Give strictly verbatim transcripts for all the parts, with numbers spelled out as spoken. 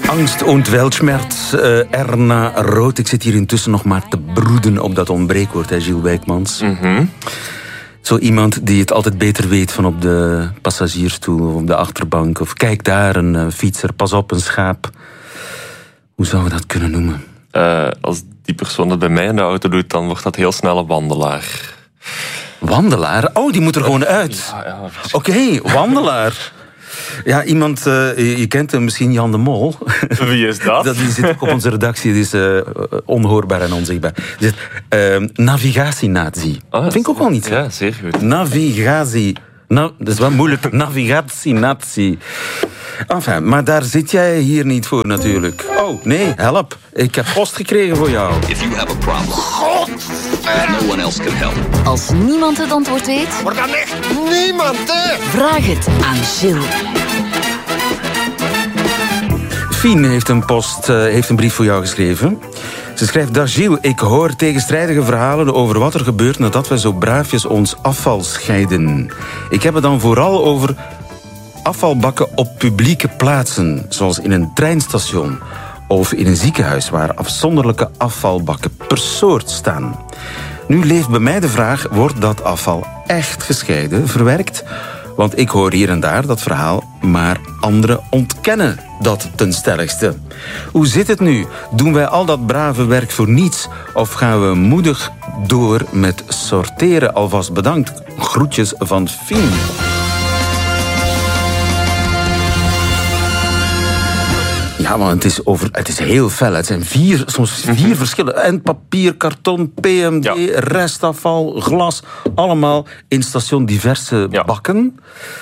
Angst und Weltschmerz. Uh, Erna Rood. Ik zit hier intussen nog maar te broeden op dat ontbreekwoord, hè, Gilles Wijkmans. Mm-hmm. Zo iemand die het altijd beter weet van op de passagiersstoel of op de achterbank. Of kijk daar, een uh, fietser, pas op, een schaap. Hoe zouden we dat kunnen noemen? Uh, als die persoon dat bij mij in de auto doet, dan wordt dat heel snel een wandelaar. Wandelaar? Oh, die moet er gewoon uit. Ja, ja. Oké, okay, wandelaar. Ja, iemand, uh, je kent hem misschien, Jan de Mol. Wie is dat? dat die zit ook op onze redactie, die is uh, onhoorbaar en onzichtbaar. Die zit, uh, navigatienazi. Oh, dat vind ik ook wel niet zo. Ja, zeer goed. Navigatie. Nou, dat is wel moeilijk. Navigatienazi. Enfin, maar daar zit jij hier niet voor natuurlijk. Oh, nee, help. Ik heb post gekregen voor jou. If you have a problem, no one else can help. Als niemand het antwoord weet, maar dan echt niemand, hè? Vraag het aan Gilles. Fien heeft een, post, uh, heeft een brief voor jou geschreven. Ze schrijft: Dag Gilles, ik hoor tegenstrijdige verhalen over wat er gebeurt nadat we zo braafjes ons afval scheiden. Ik heb het dan vooral over afvalbakken op publieke plaatsen, zoals in een treinstation of in een ziekenhuis waar afzonderlijke afvalbakken per soort staan. Nu leeft bij mij de vraag, wordt dat afval echt gescheiden, verwerkt? Want ik hoor hier en daar dat verhaal, maar anderen ontkennen dat ten stelligste. Hoe zit het nu? Doen wij al dat brave werk voor niets? Of gaan we moedig door met sorteren? Alvast bedankt. Groetjes van Fien. Ja, want het is, over, het is heel fel. Het zijn vier, soms vier mm-hmm. verschillen. En papier, karton, P M D, ja. restafval, glas. Allemaal in station diverse ja. bakken.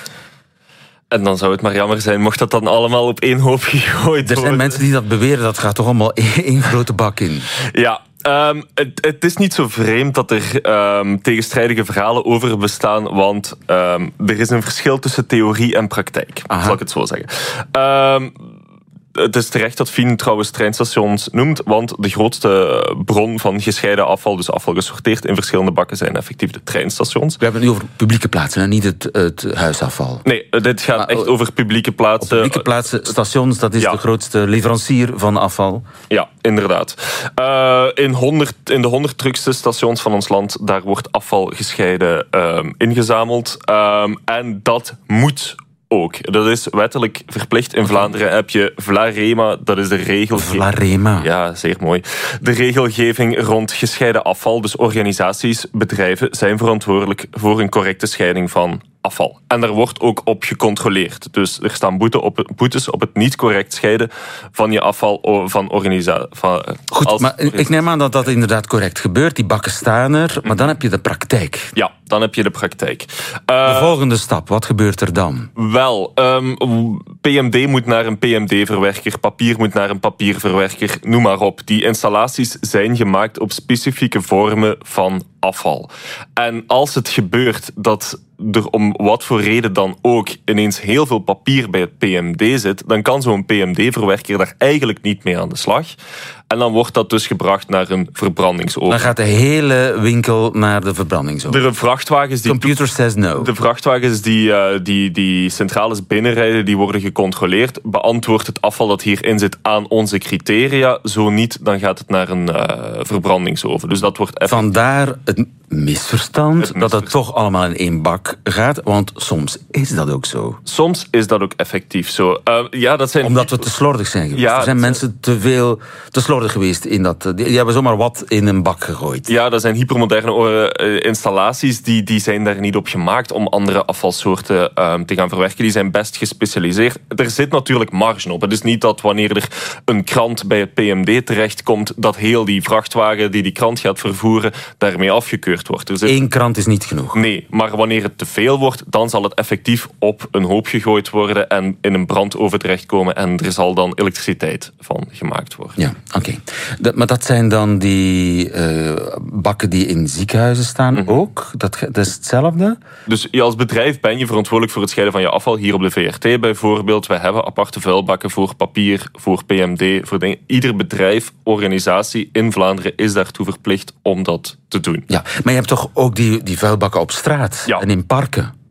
En dan zou het maar jammer zijn mocht dat dan allemaal op één hoop gegooid worden. Er zijn mensen die dat beweren, dat gaat toch allemaal één grote bak in. Ja. Um, het, het is niet zo vreemd dat er um, tegenstrijdige verhalen over bestaan, want um, er is een verschil tussen theorie en praktijk. Aha. Zal ik het zo zeggen. Um, Het is terecht dat Fien trouwens treinstations noemt, want de grootste bron van gescheiden afval, dus afval gesorteerd in verschillende bakken, zijn effectief de treinstations. We hebben het nu over publieke plaatsen en niet het, het huisafval. Nee, dit gaat maar, echt over publieke plaatsen. Publieke plaatsen, stations, dat is ja. de grootste leverancier van afval. Ja, inderdaad. Uh, in, honderd, in de honderd drukste stations van ons land, daar wordt afval gescheiden um, ingezameld. Um, en dat moet ook. Dat is wettelijk verplicht. In Vlaanderen heb je Vlarema, dat is de regelgeving. Vlarema. Ja, zeer mooi. De regelgeving rond gescheiden afval. Dus organisaties, bedrijven zijn verantwoordelijk voor een correcte scheiding van afval. En daar wordt ook op gecontroleerd. Dus er staan boete op, boetes op het niet correct scheiden van je afval van organisaties. Goed, maar ik neem aan dat dat inderdaad correct gebeurt. Die bakken staan er, maar dan heb je de praktijk. Ja, dan heb je de praktijk. Uh, de volgende stap, wat gebeurt er dan? Wel, um, P M D moet naar een P M D-verwerker, papier moet naar een papierverwerker, noem maar op. Die installaties zijn gemaakt op specifieke vormen van afval. En als het gebeurt dat er om wat voor reden dan ook ineens heel veel papier bij het P M D zit, dan kan zo'n P M D-verwerker daar eigenlijk niet mee aan de slag. En dan wordt dat dus gebracht naar een verbrandingsoven. Dan gaat de hele winkel naar de verbrandingsoven. De vrachtwagens die... Computer says no. De vrachtwagens die, uh, die, die centrales binnenrijden, die worden gecontroleerd. Beantwoordt het afval dat hierin zit aan onze criteria? Zo niet, dan gaat het naar een uh, verbrandingsoven. Dus dat wordt even... Vandaar het misverstand, het misverstand dat het toch allemaal in één bak gaat. Want soms is dat ook zo. Soms is dat ook effectief zo. Uh, ja, dat zijn... Omdat we te slordig zijn geweest. Ja, er zijn mensen te veel te slordig geweest in dat. Die hebben zomaar wat in een bak gegooid. Ja, dat zijn hypermoderne uh, installaties. Die, die zijn daar niet op gemaakt om andere afvalsoorten uh, te gaan verwerken. Die zijn best gespecialiseerd. Er zit natuurlijk marge op. Het is niet dat wanneer er een krant bij het P M D terechtkomt, dat heel die vrachtwagen die die krant gaat vervoeren daarmee afgekeurd wordt. Er zit... Eén krant is niet genoeg. Nee, maar wanneer het te veel wordt, dan zal het effectief op een hoop gegooid worden en in een brandoven terechtkomen en er zal dan elektriciteit van gemaakt worden. Ja, oké. Okay. Dat, maar dat zijn dan die uh, bakken die in ziekenhuizen staan mm-hmm. ook? Dat, dat is hetzelfde? Dus je als bedrijf ben je verantwoordelijk voor het scheiden van je afval. Hier op de V R T bijvoorbeeld. Wij hebben aparte vuilbakken voor papier, voor P M D. Voor dingen. Ieder bedrijf, organisatie in Vlaanderen is daartoe verplicht om dat te doen. Ja, maar je hebt toch ook die, die vuilbakken op straat ja. en in parken?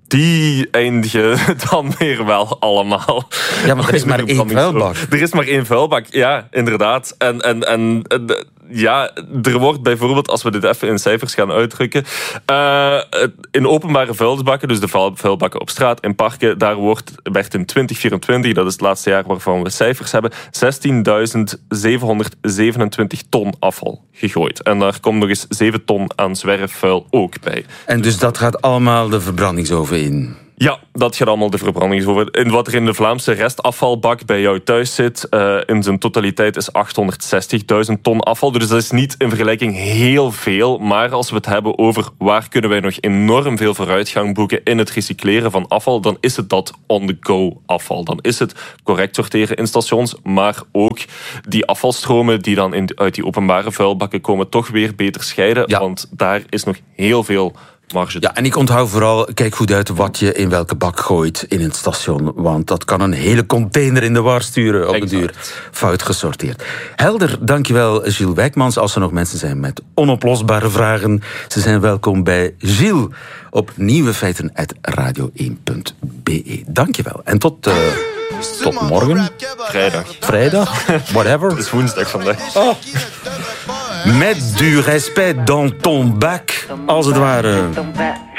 Die eindigen dan weer wel allemaal. Ja, maar er is maar één vuilbak. Er is maar één vuilbak, ja, inderdaad. En, en, en, en ja, er wordt bijvoorbeeld, als we dit even in cijfers gaan uitdrukken, uh, in openbare vuilnisbakken, dus de vuilbakken op straat, in parken, daar wordt, werd in twintig vierentwintig, dat is het laatste jaar waarvan we cijfers hebben, zestienduizend zevenhonderdzevenentwintig ton afval gegooid. En daar komt nog eens zeven ton aan zwerfvuil ook bij. En dus dat gaat allemaal de verbrandingsoven in? Ja, dat gaat allemaal de verbrandingsoven. En wat er in de Vlaamse restafvalbak bij jou thuis zit, uh, in zijn totaliteit is achthonderdzestigduizend ton afval. Dus dat is niet in vergelijking heel veel. Maar als we het hebben over waar kunnen wij nog enorm veel vooruitgang boeken in het recycleren van afval, dan is het dat on-the-go afval. Dan is het correct sorteren in stations, maar ook die afvalstromen die dan in, uit die openbare vuilbakken komen toch weer beter scheiden. Ja. Want daar is nog heel veel marge. Ja, en ik onthoud vooral, kijk goed uit wat je in welke bak gooit in het station. Want dat kan een hele container in de war sturen op een duur. Fout gesorteerd. Helder, dankjewel Gilles Wijkmans. Als er nog mensen zijn met onoplosbare vragen, ze zijn welkom bij Gilles op nieuwe feiten apenstaartje radio één punt b e. Dankjewel. En tot, uh, tot morgen. Vrijdag. Vrijdag, whatever. Het is woensdag vandaag. Oh. Met du respect dans ton bac, als het ware.